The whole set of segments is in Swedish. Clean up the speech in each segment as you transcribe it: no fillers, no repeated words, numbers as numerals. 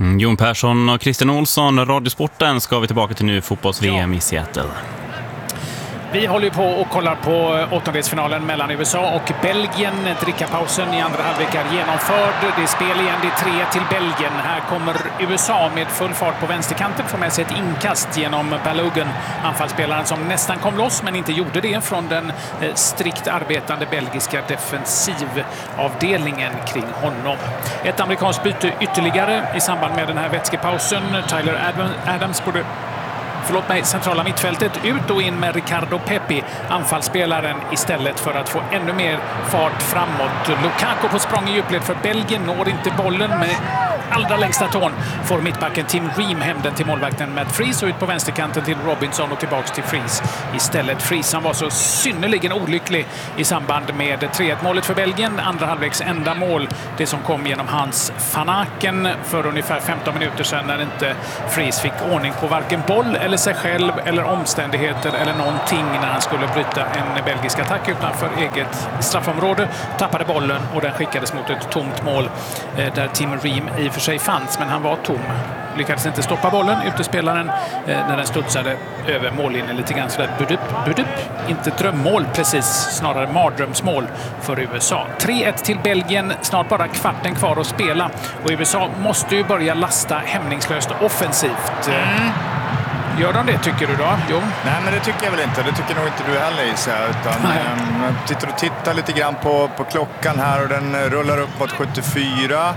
Jon Persson och Christian Olsson, Radiosporten, ska vi tillbaka till nu fotbolls-VM i Seattle. Vi håller på och kollar på åttondelsfinalen mellan USA och Belgien. Drickapausen i andra halvlek är genomförd. Det är spel igen, det är 3 till Belgien. Här kommer USA med full fart på vänsterkanten, får med sig ett inkast genom Balogun, anfallsspelaren som nästan kom loss men inte gjorde det från den strikt arbetande belgiska defensivavdelningen kring honom. Ett amerikanskt byte ytterligare i samband med den här vätskepausen. Tyler Adams borde centrala mittfältet ut och in med Ricardo Pepi, anfallsspelaren, istället för att få ännu mer fart framåt. Lukaku på språng i djupled för Belgien, når inte bollen med allra längsta tån. Får mittbacken Tim Ream hem den till målvakten Matt Freese och ut på vänsterkanten till Robinson och tillbaks till Freese istället. Freese som var så synnerligen olycklig i samband med 3-1-målet för Belgien. Andra halvleks enda mål, det som kom genom Hans van Aken för ungefär 15 minuter sedan, när inte Freese fick ordning på varken boll eller sig själv eller omständigheter eller någonting när han skulle bryta en belgisk attack utanför eget straffområde. Tappade bollen och den skickades mot ett tomt mål där Tim Ream i och för sig fanns, men han var tom. Lyckades inte stoppa bollen, utespelaren, när den studsade över mållinjen lite grann sådär budup. Inte drömmål precis, snarare mardrömsmål för USA. 3-1 till Belgien, snart bara kvarten kvar att spela. Och USA måste ju börja lasta hämningslöst offensivt. Gör de det, tycker du då? Jo. Nej, men det tycker jag väl inte. Det tycker nog inte du heller, Isa. Utan tittar lite grann på klockan här och den rullar upp mot 74.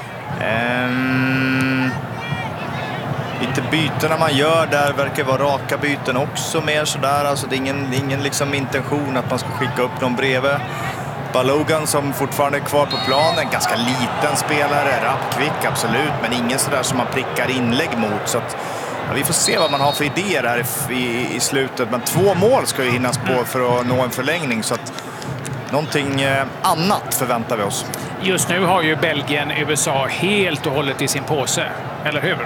Inte bytena man gör där verkar vara raka byten också, mer sådär. Alltså det är ingen liksom intention att man ska skicka upp någon bredvid. Balogun som fortfarande är kvar på planen, ganska liten spelare, rapp, kvick, absolut, men ingen sådär som man prickar inlägg mot. Så att, ja, vi får se vad man har för idéer här i slutet. Men 2 mål ska ju hinnas på för att nå en förlängning, så att någonting annat förväntar vi oss. Just nu har ju Belgien USA helt och hållet i sin påse, eller hur?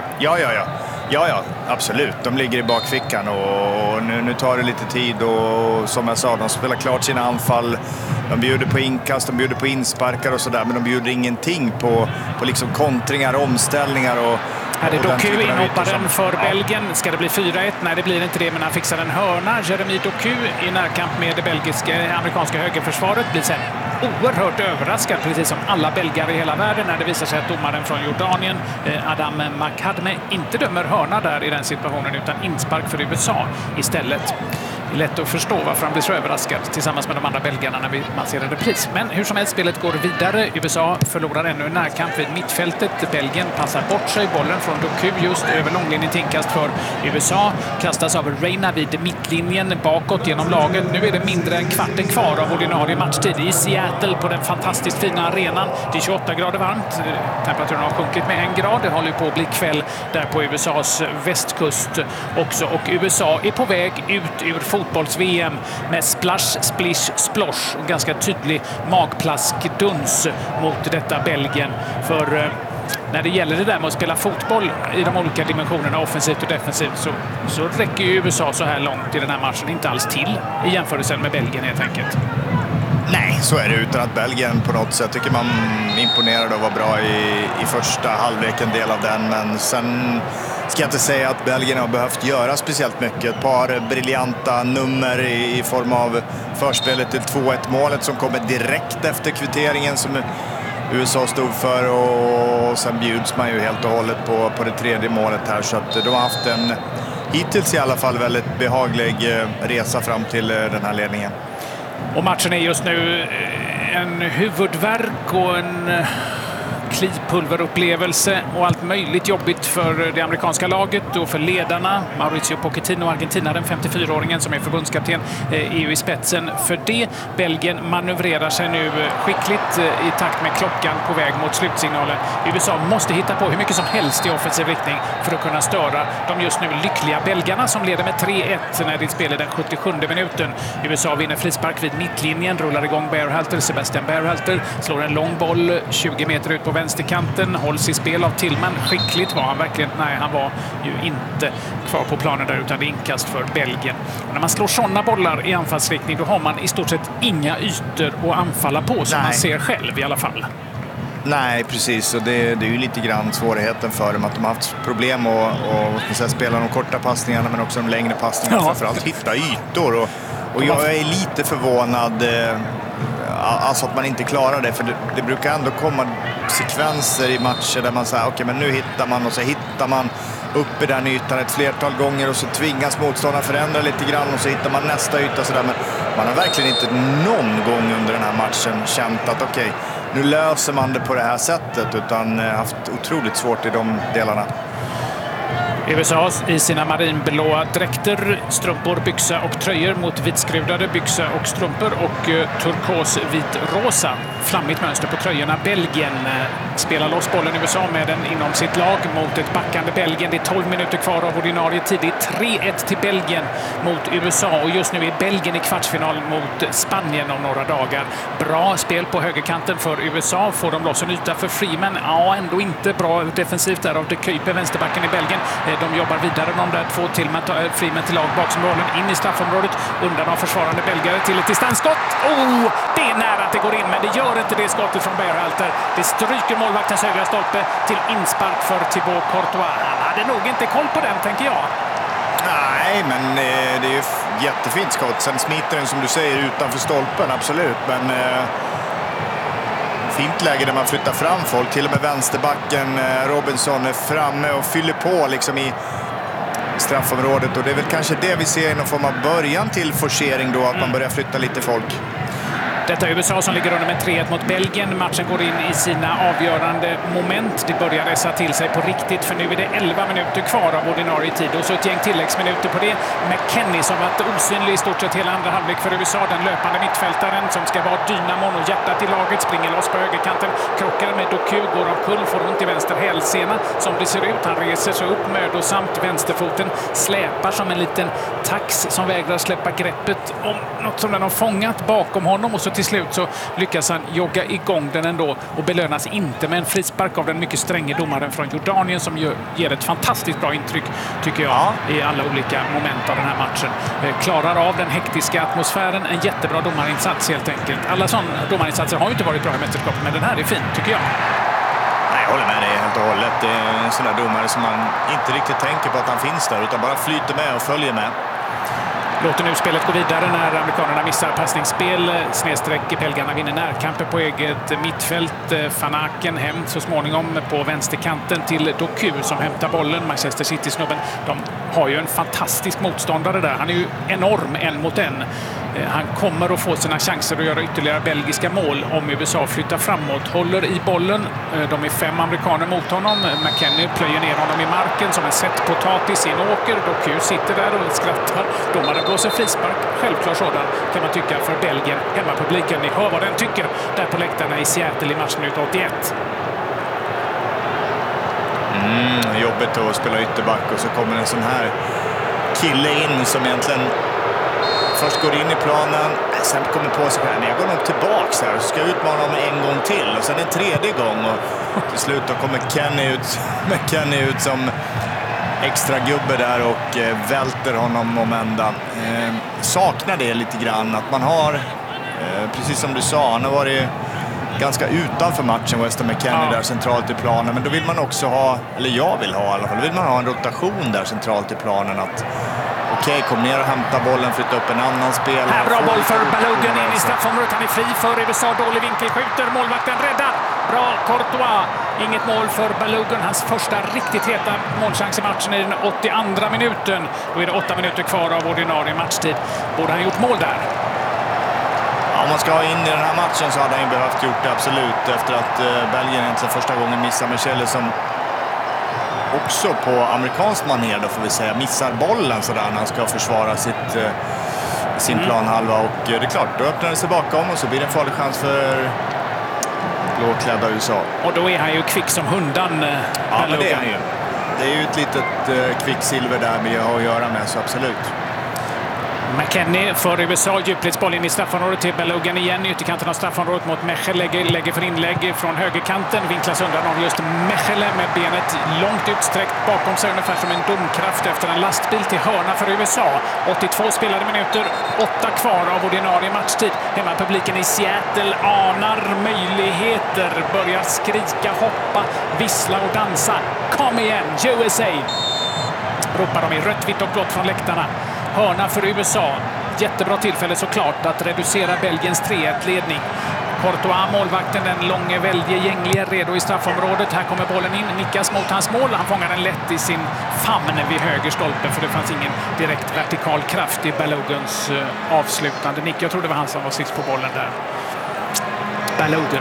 Ja, absolut. De ligger i bakfickan och nu tar det lite tid och som jag sa, de spelar klart sina anfall. De bjuder på inkast, de bjuder på insparkar och sådär, men de bjuder ingenting på liksom kontringar, omställningar och... Här är Doku inhopparen för Belgien. Ska det bli 4-1? Nej, det blir inte det, men han fixar en hörna. Jeremy Doku i närkamp med det amerikanska högerförsvaret blir sen oerhört överraskad, precis som alla belgare i hela världen, när det visar sig att domaren från Jordanien, Adam Makhadme, inte dömer hörna där i den situationen utan inspark för USA istället. Det är lätt att förstå varför han blir så överraskad tillsammans med de andra belgarna när man ser en repris. Men hur som helst, spelet går vidare. USA förlorar ännu en närkamp vid mittfältet. Belgien passar bort sig. Bollen från Doku just över långlinjen till inkast för USA. Kastas av Reina vid mittlinjen bakåt genom laget. Nu är det mindre än kvarten kvar av ordinarie matchtid i Seattle på den fantastiskt fina arenan. Det är 28 grader varmt. Temperaturen har sjunkit med 1 grad. Det håller på att bli kväll där på USAs västkust också. Och USA är på väg ut ur fotbolls-VM med splash, splish, splosh och ganska tydlig magplaskduns mot detta Belgien. För när det gäller det där med att spela fotboll i de olika dimensionerna, offensivt och defensivt, så räcker ju USA så här långt i den här matchen inte alls till i jämförelse med Belgien helt enkelt. Nej, så är det, utan att Belgien på något sätt tycker man imponerade och var bra i första halvlek, en del av den, men sen ska jag inte säga att Belgien har behövt göra speciellt mycket. Ett par briljanta nummer i form av förspelet till 2-1-målet som kommer direkt efter kvitteringen som USA stod för, och sen bjuds man ju helt och hållet på det tredje målet här, så att de har haft en, hittills i alla fall, väldigt behaglig resa fram till den här ledningen. Och matchen är just nu en huvudvärk och en klipulverupplevelse och allt möjligt jobbigt för det amerikanska laget och för ledarna. Mauricio Pochettino, Argentina, den 54-åringen som är förbundskapten, är ju i spetsen för det. Belgien manövrerar sig nu skickligt i takt med klockan på väg mot slutsignalen. USA måste hitta på hur mycket som helst i offensiv riktning för att kunna störa de just nu lyckliga belgarna som leder med 3-1 när det spelar den 77 minuten. USA vinner frispark vid mittlinjen, rullar igång Berhalter. Sebastian Berhalter slår en lång boll 20 meter ut på vänsterkanten, hålls i spel av Tillman. Skickligt var han verkligen. Nej, han var ju inte kvar på planen där, utan det är inkast för Belgien. Och när man slår sådana bollar i anfallsriktning, då har man i stort sett inga ytor att anfalla på, som man ser själv i alla fall. Nej, precis. Och det är ju lite grann svårigheten för dem att de har haft problem att spela de korta passningarna men också de längre passningarna. Ja. Framförallt hitta ytor. Och jag är lite förvånad alltså att man inte klarar det. För det brukar ändå komma sekvenser i matcher där man säger okej, men nu hittar man och så hittar man upp i den ytan ett flertal gånger och så tvingas motståndaren förändra lite grann och så hittar man nästa yta sådär. Men man har verkligen inte någon gång under den här matchen känt att okej, nu löser man det på det här sättet, utan haft otroligt svårt i de delarna. USA i sina marinblåa dräkter, strumpor, byxa och tröjor mot vitskrudade byxa och strumpor och turkos vit-rosa. Flammigt mönster på tröjorna. Belgien spelar loss bollen. USA med den inom sitt lag mot ett backande Belgien. Det är 12 minuter kvar av ordinarie tid. Det är 3-1 till Belgien mot USA och just nu är Belgien i kvartsfinal mot Spanien om några dagar. Bra spel på högerkanten för USA. Får de loss en yta för Freeman? Ja, ändå inte bra defensivt där av de Kuiper, vänsterbacken i Belgien. De jobbar vidare, de där två till. Man tar Freeman till lag bakom bollen in i straffområdet. Undan av försvarande belgare till ett distansskott. Det är nära att det går in, men det gör inte det skottet från Berhalter. Det stryker målvaktens högra stolpe till inspark för Thibaut Courtois. Han hade nog inte koll på den, tänker jag. Nej, men det är ju jättefint skott. Sen smiter den, som du säger, utanför stolpen, absolut. Men fint läge där man flyttar fram folk. Till och med vänsterbacken Robinson är framme och fyller på liksom i straffområdet. Och det är väl kanske det vi ser i någon form av början till forcering då, att man börjar flytta lite folk. Detta är USA som ligger under med 3-1 mot Belgien. Matchen går in i sina avgörande moment. Det börjar resa till sig på riktigt, för nu är det 11 minuter kvar av ordinarie tid. Och så ett gäng tilläggsminuter på det. McKennie som varit osynlig i stort sett hela andra halvlek för USA. Den löpande mittfältaren som ska vara dynamon och hjärtat i laget, springer loss på högerkanten. Krockar med Doku, går omkull, får ont i vänster hälsena. Som det ser ut, han reser sig upp mödosamt. Vänsterfoten släpar som en liten tax som vägrar släppa greppet om något som den har fångat bakom honom. Och så till slut så lyckas han jogga igång den ändå och belönas inte med en frispark av den mycket stränge domaren från Jordanien som ger ett fantastiskt bra intryck, tycker jag, i alla olika moment av den här matchen. Klarar av den hektiska atmosfären, en jättebra domarinsats helt enkelt. Alla sådana domarinsatser har ju inte varit bra i mästerskapet, men den här är fin, tycker jag. Nej, jag håller med dig helt och hållet. Det är en sån där domare som man inte riktigt tänker på att han finns där, utan bara flyter med och följer med. Låter nu spelet gå vidare när amerikanerna missar passningsspel. Snedsträck belgarna vinner närkampen på eget mittfält. Van Aken hem så småningom på vänsterkanten till Doku som hämtar bollen. Manchester City-snubben. De har ju en fantastisk motståndare där. Han är ju enorm, en mot en. Han kommer att få sina chanser att göra ytterligare belgiska mål om USA flyttar framåt. Håller i bollen. De är 5 amerikaner mot honom. McKennie plöjer ner honom i marken som en sättpotatis i en åker. Doku sitter där och skrattar. Domaren blåser frispark. Självklart sådan, kan man tycka, för Belgien. Hemmapubliken, ni hör vad den tycker där på läktarna i Seattle i matchminut 81. Jobbigt att spela ytterback och så kommer en sån här kille in som egentligen först går in i planen, sen kommer på sig själv. Jag går nog tillbaks här och ska utmana honom en gång till. Och sen en tredje gång. Och till slut då kommer Kenny ut som extra gubbe där och välter honom om ändan. Saknar det lite grann att man har, precis som du sa, han har varit ganska utanför matchen, Weston McKennie där centralt i planen. Men då vill man också ha, eller jag vill ha i alla fall, då vill man ha en rotation där centralt i planen. Att okej, kom ner och hämta bollen, flytta upp en annan spelare. Här bra boll för Balogun in i straffområdet. Han är fri för USA. Dålig vinkel, skjuter. Målvakten räddar. Bra Courtois. Inget mål för Balogun. Hans första riktigt heta målchans i matchen i den 82:a minuten. Då är det 8 minuter kvar av ordinarie matchtid. Borde han gjort mål där? Om man ska ha in i den här matchen så hade han ju behövt gjort det, absolut. Efter att Belgien egentligen första gången missar Michele som också på amerikansk manér då får vi säga missar bollen sådär när han ska försvara sin planhalva. Och det är klart, då öppnar det sig bakom och så blir det en farlig chans för blåklädda USA. Och då är han ju kvick som hundan. Ja, men det är han ju. Det är ju ett litet kvicksilver där vi har att göra med, så absolut. McKennie för USA, djupledsboll in i straffområdet till Balogun igen. Ytterkanten av straffområdet mot Mechel, lägger för inlägg från högerkanten. Vinklas undan av just Mechel med benet långt utsträckt bakom sig, ungefär som en domkraft efter en lastbil till hörna för USA. 82 spelade minuter, 8 kvar av ordinarie matchtid. Hemmapubliken i Seattle anar möjligheter, börjar skrika, hoppa, vissla och dansa. Kom igen, USA! Ropar de i rött, vitt och blått från läktarna. Hörna för USA. Jättebra tillfälle såklart att reducera Belgiens 3-1-ledning. Courtois, målvakten, den långe, väldige, gängliga, redo i straffområdet. Här kommer bollen in, nickas mot hans mål. Han fångar den lätt i sin famn vid höger stolpe, för det fanns ingen direkt vertikal kraft i Baloguns avslutande nick. Jag tror det var han som var sist på bollen där. Balogun.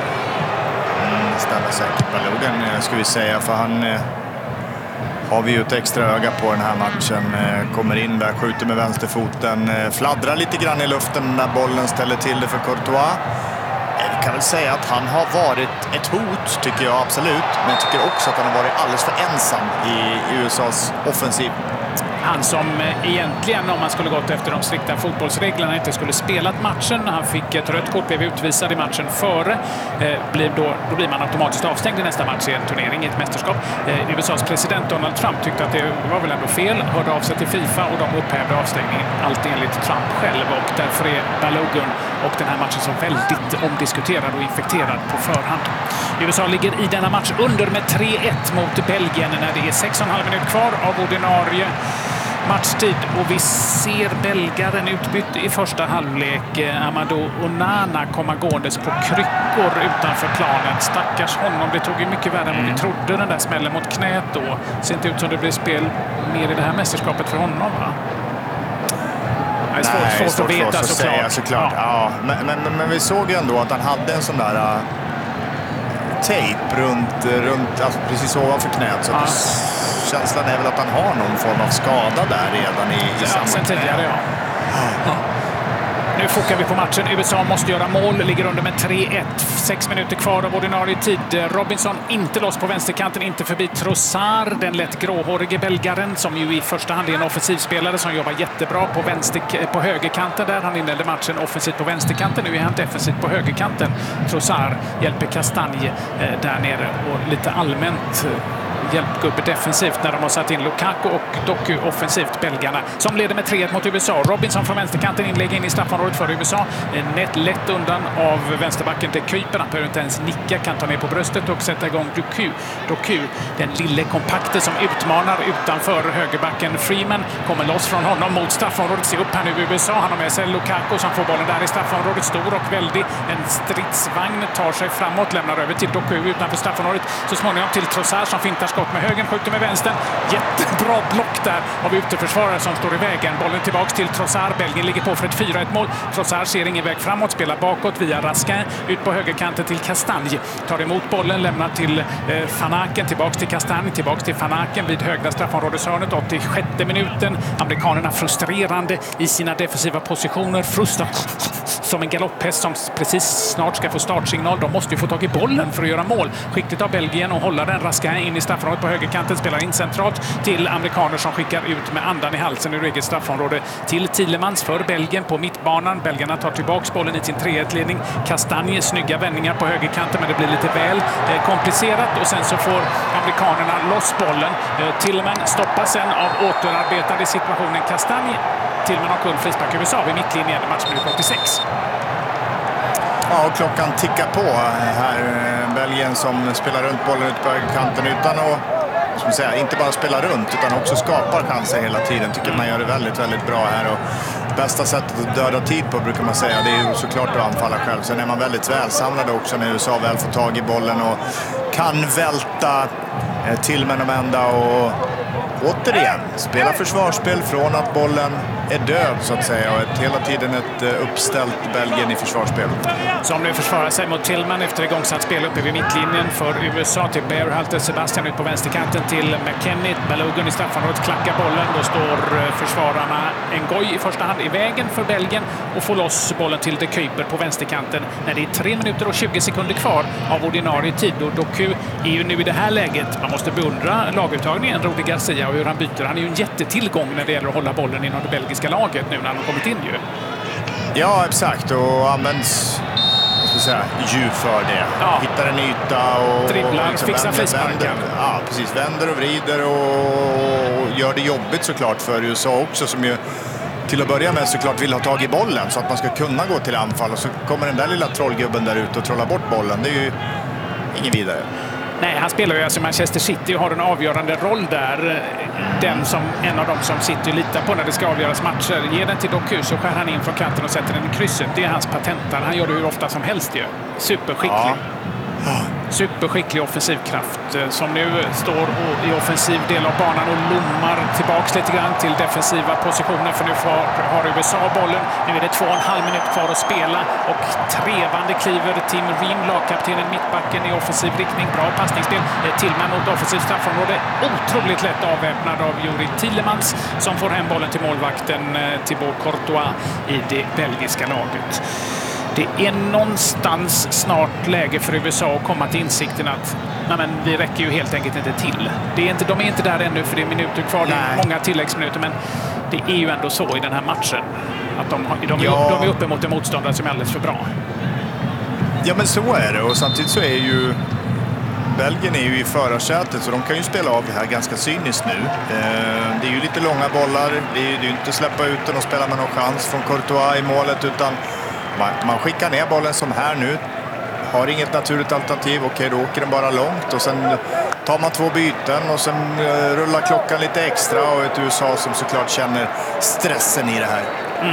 Stämmer säkert Balogun, ska vi säga, för han har vi ju ett extra öga på den här matchen. Kommer in där, skjuter med vänsterfoten, fladdrar lite grann i luften när bollen ställer till det för Courtois. Vi kan väl säga att han har varit ett hot, tycker jag absolut. Men jag tycker också att han har varit alldeles för ensam i USAs offensiv. Han som egentligen, om man skulle gått efter de strikta fotbollsreglerna, inte skulle spelat matchen. Han fick ett rött kort, blev utvisad i matchen före. Då blir man automatiskt avstängd i nästa match i en turnering, i ett mästerskap. USAs president Donald Trump tyckte att det var väl ändå fel, hörde av sig till FIFA och de upphävde avstängningen, allt enligt Trump själv. Och därför är Balogun och den här matchen så väldigt omdiskuterad och infekterad på förhand. USA ligger i denna match under med 3-1 mot Belgien när det är 6,5 minuter kvar av ordinarie matchtid, och vi ser belgaren utbytt i första halvlek. Amadou Onana kommer gåendes på kryckor utanför planen. Stackars honom, det tog ju mycket värre än vad vi trodde, den där smällen mot knät då. Ser inte ut som det blir spel mer i det här mästerskapet för honom, va? Det är svårt att veta såklart. Ja. Men vi såg ju ändå att han hade en sån där tejp runt alltså precis ovanför knät, så känslan är väl att han har någon form av skada där redan i samma sen tidigare, ja. Nu fokar vi på matchen. USA måste göra mål, ligger under med 3-1. 6 minuter kvar av ordinarie tid. Robinson inte loss på vänsterkanten, inte förbi Trossard, den lätt gråhårige belgaren som ju i första hand är en offensivspelare som jobbar jättebra på högerkanten där. Han inledde matchen offensivt på vänsterkanten, nu är han defensivt på högerkanten. Trossard hjälper Castagne där nere och lite allmänt hjälpgubbe defensivt när de har satt in Lukaku och Doku offensivt, belgarna, som leder med 3-1 mot USA. Robinson från vänsterkanten, inlägg in i straffområdet för USA. Lätt undan av vänsterbacken till Kuiper. Han behöver inte ens nicka, kan ta ner på bröstet och sätta igång Doku. Den lille kompakte som utmanar utanför högerbacken. Freeman kommer loss från honom mot straffområdet. Se upp här nu USA. Han har med sig Lukaku som får bollen där i straffområdet. Stor och väldig. En stridsvagn tar sig framåt, lämnar över till Doku utanför straffområdet. Så småningom till Trossard som fintar skott med högen, skjuter med vänstern. Jättebra block där av uteförsvarare som står i vägen. Bollen tillbaks till Trossard. Belgien ligger på för ett 4-1 mål. Trossard ser ingen väg framåt, spelar bakåt via Raskin. Ut på högerkanten till Castagne. Tar emot bollen, lämnar till Van Aken. Tillbaks till Castagne, tillbaks till Van Aken vid högra straffområdeshörnet. 86:e minuten. Amerikanerna frustrerande i sina defensiva positioner. Som en galopphäst som precis snart ska få startsignal. De måste ju få tag i bollen för att göra mål. Skickligt av Belgien och hålla den. Raskin in i straffområdet på högerkanten, spelar in centralt till amerikaner som skickar ut med andan i halsen ur eget straffområde till Tielemans för Belgien på mittbanan. Belgarna tar tillbaks bollen i sin 3-1-ledning. Castagne, snygga vändningar på högerkanten, men det blir lite väl komplicerat, och sen så får amerikanerna loss bollen. Tielemans stoppas sen av återarbetade situationen Castagne. Tielemans har kull frispark USA vid mittlinjen, matchminut 86. Ja, och klockan tickar på här. Belgien som spelar runt bollen ute på högerkanten utan att inte bara spela runt utan också skapar chanser hela tiden. Tycker man gör det väldigt, väldigt bra här. Och bästa sättet att döda tid på, brukar man säga, det är ju såklart att anfalla själv. Sen är man väldigt välsamlade också när USA väl får tag i bollen och kan välta till med de ända och återigen spela försvarsspel från att bollen är död, så att säga, och hela tiden ett uppställt Belgien i försvarsspel. Som nu försvarar sig mot Tillman efter igångsatt spel uppe vid mittlinjen för USA till Berhalter. Sebastian ut på vänsterkanten till McKennie. Balogun i straffområdet klackar bollen. Då står försvararna Ngoy i första hand i vägen för Belgien och får loss bollen till De Kuiper på vänsterkanten när det är 3 minuter och 20 sekunder kvar av ordinarie tid. Och Doku är ju nu i det här läget, man måste beundra laguttagningen. Rudi Garcia och hur han byter. Han är ju en jättetillgång när det gäller att hålla bollen inom det belgiska laget nu när han har kommit in ju. Ja, exakt. Och används djup för det. Ja. Hittar en yta och dribblar, liksom fixar frisparkar. Ja, precis. Vänder och vrider och gör det jobbigt såklart för USA också, som ju till att börja med såklart vill ha tag i bollen så att man ska kunna gå till anfall, och så kommer den där lilla trollgubben där ute och trollar bort bollen. Det är ju ingen vidare. Nej, han spelar ju alltså Manchester City och har en avgörande roll där. Den som en av dem som City litar på när det ska avgöras matcher. Ger den till Doku så skär han in från kanten och sätter den i krysset. Det är hans patentar. Han gör det hur ofta som helst ju. Superskicklig. Ja. Superskicklig offensivkraft som nu står i offensiv del av banan och lommar tillbaks lite grann till defensiva positioner, för nu har USA bollen. Nu är det 2,5 minuter kvar att spela och trevande kliver Tim Ream, lagkaptenen, mittbacken i offensiv riktning. Bra passningsspel. Tillman mot offensiv straffområde. Otroligt lätt avväpnad av Juri Tillemans som får hem bollen till målvakten Thibaut Courtois i det belgiska laget. Det är någonstans snart läge för USA att komma till insikten att vi räcker ju helt enkelt inte till. De är inte där ännu, för det är minuter kvar, det är många tilläggsminuter, men det är ju ändå så i den här matchen att de är uppe mot en motståndare som är alldeles för bra. Ja, men så är det, och samtidigt så är ju Belgien är ju i förarsätet, så de kan ju spela av det här ganska cyniskt nu. Det är ju lite långa bollar, det är ju inte släppa ut den och spela med någon chans från Courtois i målet, utan man skickar ner bollen som här nu. Har inget naturligt alternativ. Okej, då åker den bara långt. Och sen tar man 2 byten och sen rullar klockan lite extra. Och ett USA som såklart känner stressen i det här.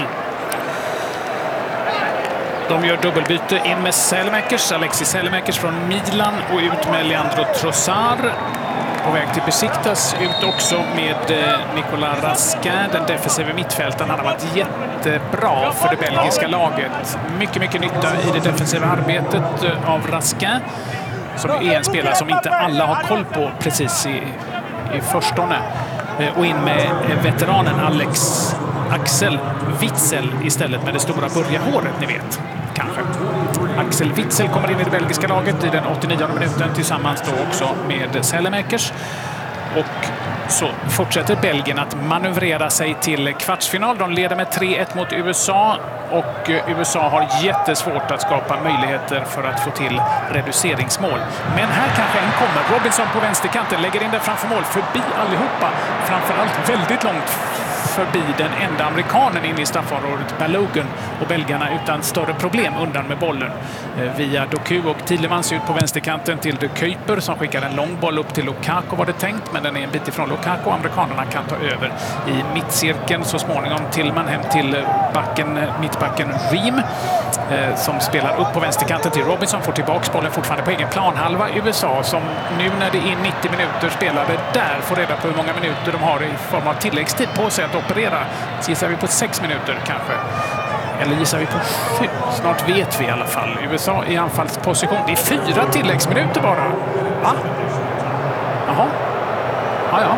De gör dubbelbyte in med Alexis Selmakers från Milan och ut med Leandro Trossard. På väg till Besiktas, ut också med Nicolas Raskin, den defensiva mittfältaren. Han har varit jättebra för det belgiska laget. Mycket nytta i det defensiva arbetet av Raskin, som är en spelare som inte alla har koll på precis i förstone. Och in med veteranen Axel Witsel istället, med det stora börjarhåret, ni vet. Kanske. Axel Witsel kommer in i det belgiska laget i den 89:e minuten tillsammans då också med Selmakers. Och så fortsätter Belgien att manövrera sig till kvartsfinal. De leder med 3-1 mot USA och USA har jättesvårt att skapa möjligheter för att få till reduceringsmål. Men här kanske en kommer. Robinson på vänsterkanten lägger in den framför mål, förbi allihopa. Framförallt väldigt långt förbi den enda amerikanen in i straffområdet, Balogun, och belgarna utan större problem undan med bollen. Via Doku och Tillemans ut på vänsterkanten till De Kuyper som skickar en lång boll upp till Lukaku var det tänkt, men den är en bit ifrån Lukaku. Amerikanerna kan ta över i mittcirkeln så småningom. Tillman hem till mittbacken Ream som spelar upp på vänsterkanten till Robinson, får tillbaka bollen fortfarande på egen planhalva. USA som nu när det är 90 minuter spelade där får reda på hur många minuter de har i form av tilläggstid på sig att operera. Så gissar vi på 6 minuter kanske. Eller gissar vi på 7? Snart vet vi i alla fall. USA i anfallsposition. Det är 4 tilläggsminuter bara. Va? Jaha. Ja.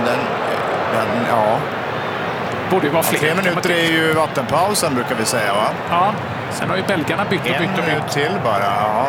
Ja. Borde ju vara fler. 3 minuter är ju vattenpausen, brukar vi säga, va? Ja. Sen har ju belgarna bytt. En minut till bara. Ja,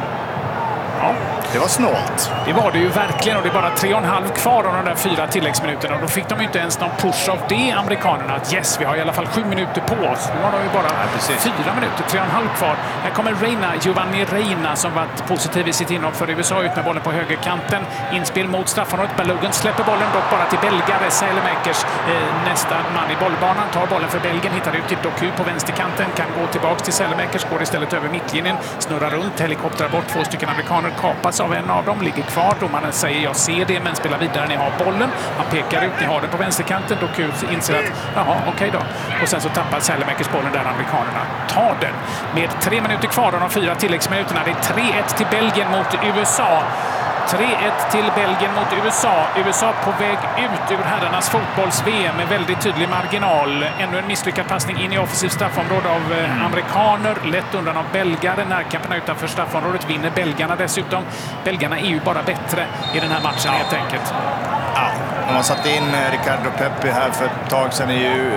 det var snålt. Det var det ju verkligen, och det är bara 3,5 kvar av de där 4 tilläggsminuterna. Och då fick de ju inte ens någon push av det, amerikanerna. Att yes, vi har i alla fall 7 minuter på oss. Nu har de ju bara 4 minuter, 3,5 kvar. Här kommer Giovanni Reina som varit positiv i sitt inhopp för USA, ut med bollen på högerkanten. Inspel mot straffområdet. Balogun släpper bollen dock bara till belgare. Selmakers, nästa man i bollbanan, tar bollen för Belgien, hittar ut till Doku på vänsterkanten, kan gå tillbaka till Selmakers, går istället över mittlinjen, snurrar runt, helikoptrar bort 2 stycken amerikaner, kapas av en av dem, ligger kvar. Domaren säger jag ser det, men spelar vidare, ni har bollen. Han pekar ut, ni har den på vänsterkanten. Doku inser att jaha, okej då. Och sen så tappar Selmakers bollen där amerikanerna tar den. Med 3 minuter kvar av de 4 tilläggsminuterna. Det är 3-1 till Belgien mot USA. 3-1 till Belgien mot USA. USA på väg ut ur herrarnas fotbolls-VM med väldigt tydlig marginal. Ännu en misslyckad passning in i offensivt straffområde av amerikaner. Lätt undan av belgare. Närkamperna utanför straffområdet vinner belgarna dessutom. Belgarna är ju bara bättre i den här matchen helt enkelt. Ja, man satte in Ricardo Pepi här för ett tag sedan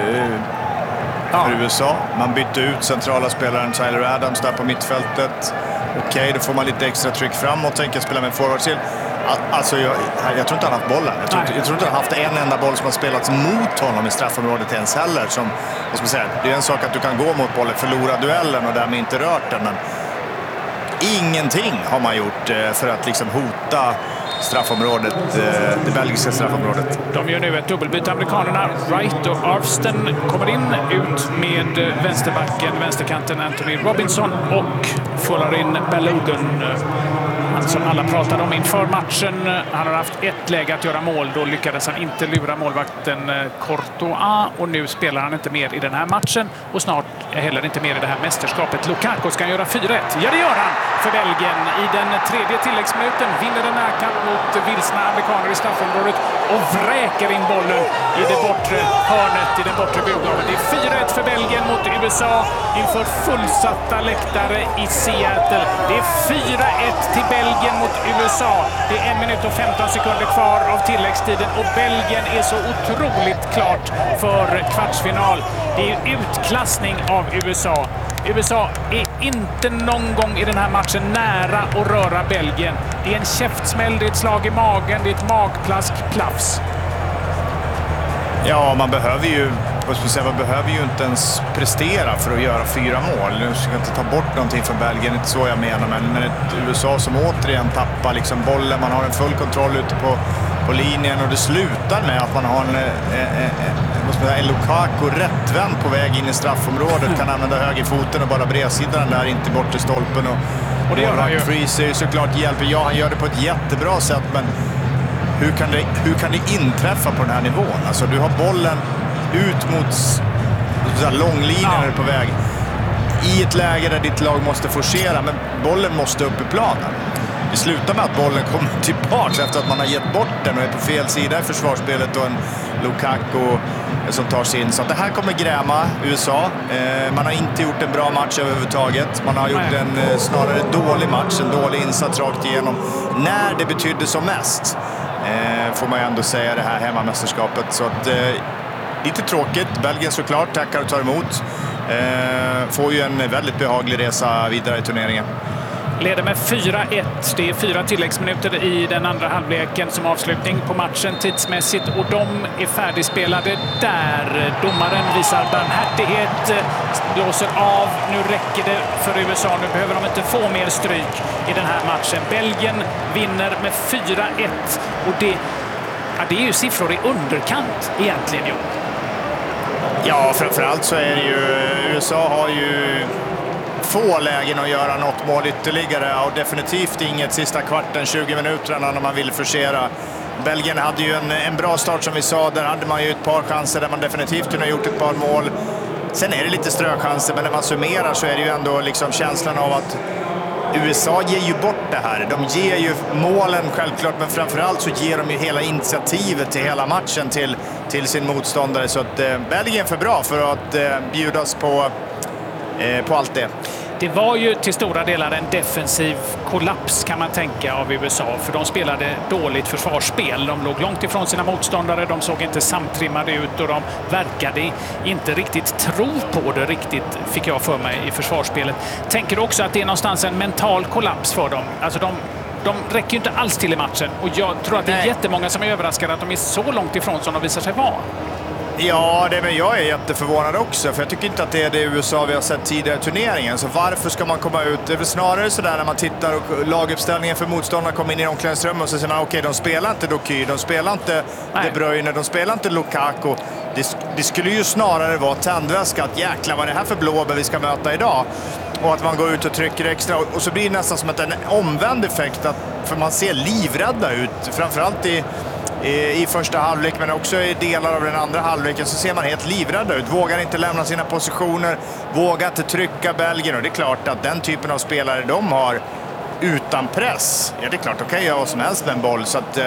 för USA. Man bytte ut centrala spelaren Tyler Adams där på mittfältet. Okej, då får man lite extra tryck framåt, tänker spela med forwardsil. Alltså jag tror inte han har haft bollen. Jag tror inte han har haft en enda boll som har spelats mot honom i straffområdet ens heller. Som man säga, det är en sak att du kan gå mot bollen, förlora duellen och därmed inte rört den. Men ingenting har man gjort för att liksom hota straffområdet, det belgiska straffområdet. De gör nu ett dubbelbyte. Amerikanerna Wright och Arvsten kommer in, ut med vänsterkanten Anthony Robinson och får in Balogun. Han som alla pratade om inför matchen. Han har haft ett läge att göra mål. Då lyckades han inte lura målvakten Courtois och nu spelar han inte mer i den här matchen och snart heller inte mer i det här mästerskapet. Lukaku ska göra 4-1. Ja, det gör han för Belgien. I den tredje tilläggsminuten vinner den närkamp mot vilsna amerikaner i straffområdet och vräker in bollen i det bortre hörnet, i den bortre budgaven. Det är 4-1 för Belgien mot USA inför fullsatta läktare i Seattle. Det är 4-1 till Belgien mot USA. Det är 1 minut och 15 sekunder kvar av tilläggstiden och Belgien är så otroligt klart för kvartsfinal. Det är utklassning av USA. USA är inte någon gång i den här matchen nära att röra Belgien. Det är en käftsmäll, det är ett slag i magen, det är ett magplask, plafs. Ja, man behöver ju inte ens prestera för att göra 4 mål. Nu ska jag inte ta bort någonting från Belgien, inte så jag menar, men ett USA som återigen tappar liksom bollen. Man har en full kontroll ute på linjen och det slutar med att man har en Lukaku rättvänd på väg in i straffområdet, kan använda högerfoten och bara bredsidan där, inte bort till stolpen. Och det gör han ju. Freezer såklart hjälper. Ja, han gör det på ett jättebra sätt, men hur kan det inträffa på den här nivån? Alltså, du har bollen ut mot långlinjen på väg i ett läge där ditt lag måste forcera, men bollen måste upp i planen. Det slutar med att bollen kommer tillbaka efter att man har gett bort den och är på fel sida i försvarsspelet och en Lukaku som tar sig in. Så att det här kommer gräma USA. Man har inte gjort en bra match överhuvudtaget. Man har gjort en snarare dålig match, en dålig insats rakt igenom. När det betydde som mest, får man ju ändå säga, det här hemmamästerskapet. Så att lite tråkigt. Belgien såklart tackar och tar emot. Får ju en väldigt behaglig resa vidare i turneringen. Leder med 4-1. Det är 4 tilläggsminuter i den andra halvleken som avslutning på matchen tidsmässigt och de är färdigspelade där. Domaren visar barmhärtighet, blåser av. Nu räcker det för USA. Nu behöver de inte få mer stryk i den här matchen. Belgien vinner med 4-1 och det är ju siffror i underkant egentligen. Ja, framförallt så är det ju USA har ju få lägen att göra något mål ytterligare och definitivt inget sista kvarten, 20 minuterna när man vill forcera. Belgien hade ju en bra start som vi sa, där hade man ju ett par chanser där man definitivt kunde ha gjort ett par mål. Sen är det lite ströchanser, men när man summerar så är det ju ändå liksom känslan av att USA ger ju bort det här. De ger ju målen självklart, men framförallt så ger de ju hela initiativet till hela matchen till sin motståndare. Så att Belgien är för bra för att bjudas på allt det. Det var ju till stora delar en defensiv kollaps kan man tänka av USA, för de spelade dåligt försvarsspel. De låg långt ifrån sina motståndare, de såg inte samtrimmade ut och de verkade inte riktigt tro på det riktigt, fick jag för mig, i försvarsspelet. Tänker du också att det är någonstans en mental kollaps för dem? Alltså de räcker ju inte alls till i matchen och jag tror att det är jättemånga som är överraskade att de är så långt ifrån som de visar sig vara. Ja, men jag är jätteförvånad också, för jag tycker inte att det är det USA vi har sett tidigare i turneringen. Så varför ska man komma ut? Det är väl snarare sådär när man tittar och laguppställningen för motståndarna kommer in i omklädningsrummet och så säger man okej, de spelar inte Doky, de spelar inte De Bruyne, de spelar inte Lukaku. Det skulle ju snarare vara tändväska att jäkla vad är det här för blåbär vi ska möta idag. Och att man går ut och trycker extra. Och så blir det nästan som en omvänd effekt, för man ser livrädda ut, framförallt i första halvlek, men också i delar av den andra halvleken så ser man helt livrädda ut. Vågar inte lämna sina positioner, vågar inte trycka Belgien. Och det är klart att den typen av spelare de har utan press, ja det är klart, de kan göra vad som helst med en boll. Så att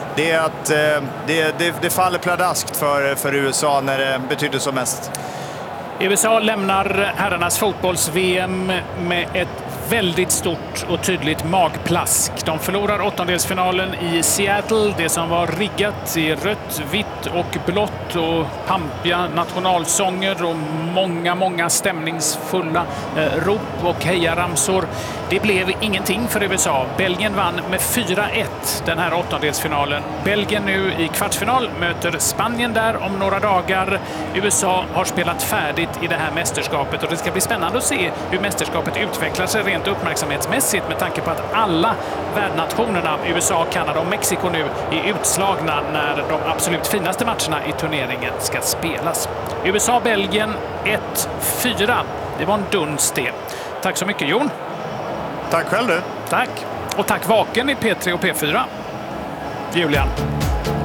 det faller pladaskt för USA när det betyder som mest. USA lämnar herrarnas fotbolls-VM med ett väldigt stort och tydligt magplask. De förlorar åttondelsfinalen i Seattle. Det som var riggat i rött, vitt och blått och pampiga nationalsånger och många stämningsfulla rop och hejaramsor. Det blev ingenting för USA. Belgien vann med 4-1 den här åttondelsfinalen. Belgien nu i kvartsfinal möter Spanien där om några dagar. USA har spelat färdigt i det här mästerskapet och det ska bli spännande att se hur mästerskapet utvecklar sig rent uppmärksamhetsmässigt med tanke på att alla värdnationerna, USA, Kanada och Mexiko nu är utslagna när de absolut finaste matcherna i turneringen ska spelas. USA-Belgien 1-4. Det var en duns det. Tack så mycket, Jon. Tack själv du. Tack. Och tack Vaken i P3 och P4. Julian.